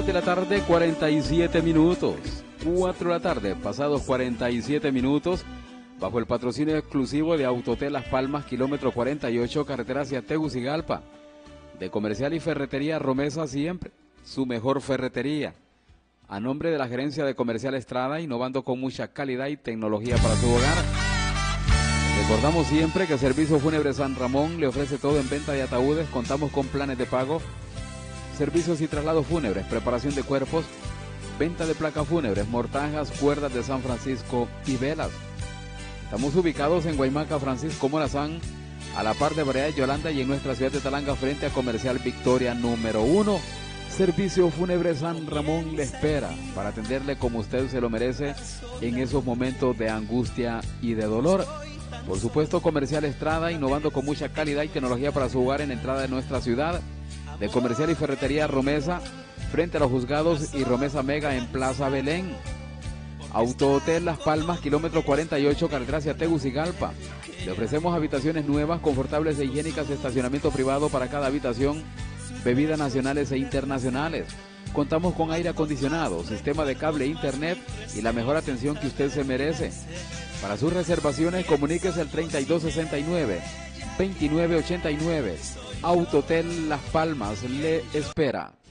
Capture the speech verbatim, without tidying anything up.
cuatro de la tarde, cuarenta y siete minutos. cuatro de la tarde, pasados cuarenta y siete minutos, bajo el patrocinio exclusivo de Autotel Las Palmas, kilómetro cuarenta y ocho, carretera hacia Tegucigalpa. De Comercial y Ferretería Romesa siempre, su mejor ferretería. A nombre de la gerencia de Comercial Estrada, innovando con mucha calidad y tecnología para su hogar. Recordamos siempre que Servicio Fúnebre San Ramón le ofrece todo en venta de ataúdes. Contamos con planes de pago, servicios y traslados fúnebres, preparación de cuerpos, venta de placas fúnebres, mortajas, cuerdas de San Francisco y velas. Estamos ubicados en Guaymaca, Francisco Morazán, a la par de Variedad Yolanda, y en nuestra ciudad de Talanga frente a Comercial Victoria número uno. Servicio Fúnebre San Ramón le espera para atenderle como usted se lo merece en esos momentos de angustia y de dolor. Por supuesto, Comercial Estrada, innovando con mucha calidad y tecnología para su hogar en la entrada de nuestra ciudad. De Comercial y Ferretería Romesa, frente a los juzgados, y Romesa Mega en Plaza Belén. Autohotel Las Palmas, kilómetro cuarenta y ocho, carretera hacia Tegucigalpa. Le ofrecemos habitaciones nuevas, confortables e higiénicas, estacionamiento privado para cada habitación, bebidas nacionales e internacionales. Contamos con aire acondicionado, sistema de cable e internet y la mejor atención que usted se merece. Para sus reservaciones, comuníquese al treinta y dos sesenta y nueve, veintinueve ochenta y nueve. Autotel Las Palmas le espera.